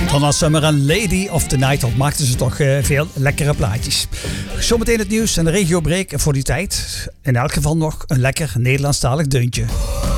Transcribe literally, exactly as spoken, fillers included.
Donna Summer en Lady of the Night, dat maakten ze toch uh, veel lekkere plaatjes. Zometeen het nieuws en de regiobreak voor die tijd. In elk geval nog een lekker Nederlandstalig deuntje.